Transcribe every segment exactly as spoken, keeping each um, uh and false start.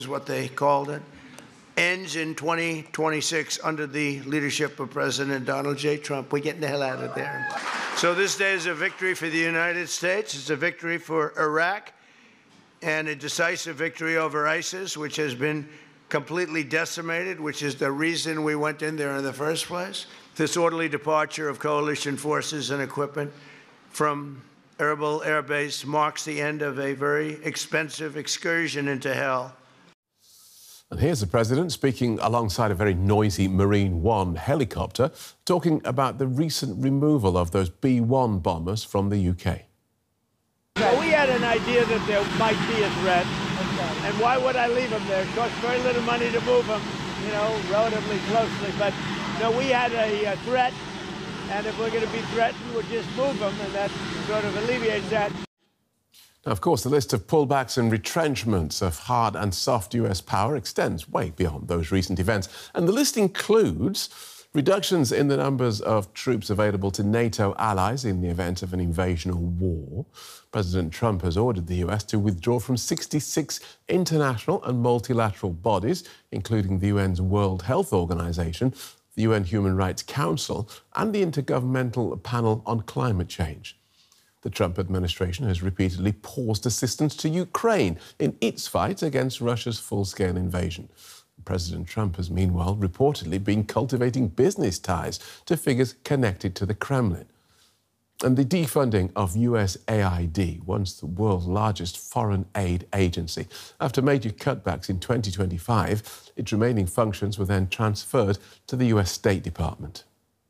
is what they called it, ends in twenty twenty-six under the leadership of President Donald J. Trump. We're getting the hell out of there. So this day is a victory for the United States. It's a victory for Iraq and a decisive victory over ISIS, which has been completely decimated, which is the reason we went in there in the first place. This orderly departure of coalition forces and equipment from Erbil Air Base marks the end of a very expensive excursion into hell. And here's the president speaking alongside a very noisy Marine One helicopter, talking about the recent removal of those B one bombers from the U K. Well, we had an idea that there might be a threat, and why would I leave them there? It costs very little money to move them, you know, relatively closely. But no, we had a, a threat, and if we're going to be threatened, we'll just move them, and that sort of alleviates that. Now, of course, the list of pullbacks and retrenchments of hard and soft U S power extends way beyond those recent events. And the list includes reductions in the numbers of troops available to NATO allies in the event of an invasion or war. President Trump has ordered the U S to withdraw from sixty-six international and multilateral bodies, including the U N's World Health Organization, the U N Human Rights Council, and the Intergovernmental Panel on Climate Change. The Trump administration has repeatedly paused assistance to Ukraine in its fight against Russia's full-scale invasion. President Trump has meanwhile reportedly been cultivating business ties to figures connected to the Kremlin. And the defunding of U S A I D, once the world's largest foreign aid agency. After major cutbacks in twenty twenty-five, its remaining functions were then transferred to the U S State Department.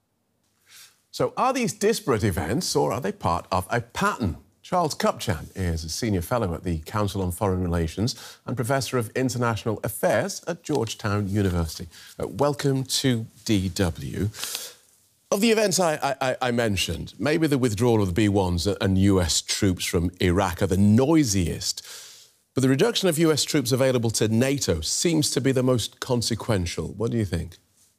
So are these disparate events, or are they part of a pattern? Charles Kupchan is a senior fellow at the Council on Foreign Relations and Professor of International Affairs at Georgetown University. Uh, welcome to D W. Of the events I, I, I mentioned, maybe the withdrawal of the B ones and U S troops from Iraq are the noisiest, but the reduction of U S troops available to NATO seems to be the most consequential. What do you think?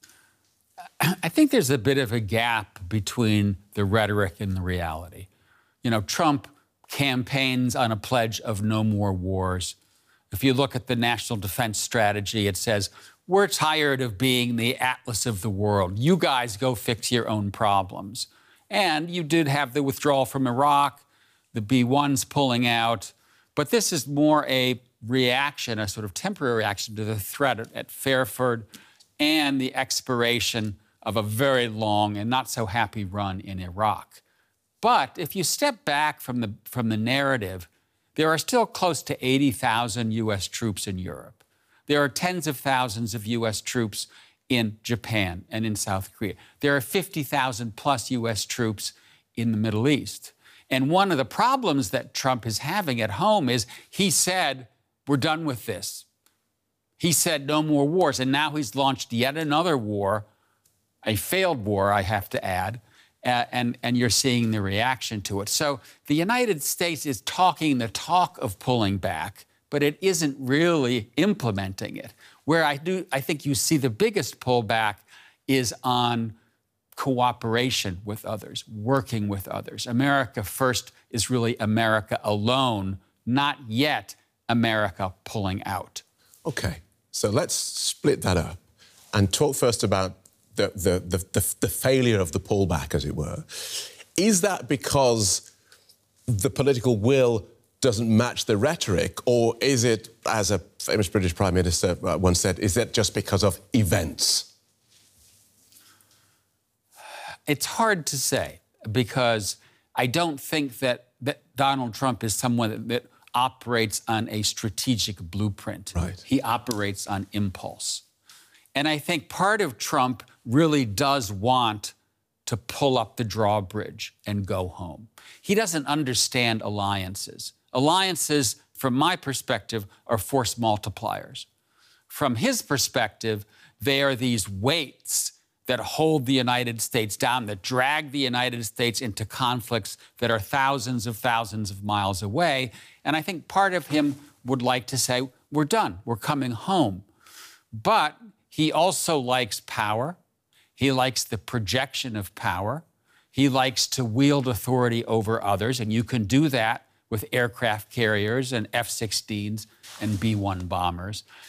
I think there's a bit of a gap between the rhetoric and the reality. You know, Trump campaigns on a pledge of no more wars. If you look at the National Defense Strategy, it says, we're tired of being the Atlas of the world. You guys go fix your own problems. And you did have the withdrawal from Iraq, the B ones pulling out, but this is more a reaction, a sort of temporary reaction to the threat at Fairford and the expiration of a very long and not so happy run in Iraq. But if you step back from the, from the narrative, there are still close to eighty thousand U S troops in Europe. There are tens of thousands of U S troops in Japan and in South Korea. There are fifty thousand plus U S troops in the Middle East. And one of the problems that Trump is having at home is he said, we're done with this. He said no more wars, and now he's launched yet another war, a failed war, I have to add, uh, and, and you're seeing the reaction to it. So the United States is talking the talk of pulling back, but it isn't really implementing it. Where I do, I think you see the biggest pullback is on cooperation with others, working with others. America first is really America alone, not yet America pulling out. OK, so let's split that up and talk first about the, the, the, the, the failure of the pullback, as it were. Is that because the political will doesn't match the rhetoric, or is it, as a famous British Prime Minister once said, is that just because of events? It's hard to say, because I don't think that, that Donald Trump is someone that, that operates on a strategic blueprint. Right. He operates on impulse. And I think part of Trump really does want to pull up the drawbridge and go home. He doesn't understand alliances. Alliances, from my perspective, are force multipliers. From his perspective, they are these weights that hold the United States down, that drag the United States into conflicts that are thousands of thousands of miles away. And I think part of him would like to say, we're done, we're coming home. But he also likes power. He likes the projection of power. He likes to wield authority over others, and you can do that with aircraft carriers and F sixteens and B one bombers.